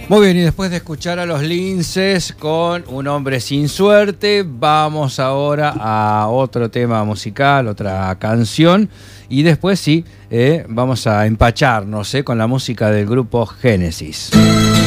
Muy bien, y después de escuchar a los Linces con Un hombre sin suerte, vamos ahora a otro tema musical, otra canción, y después sí, vamos a empacharnos con la música del grupo Génesis.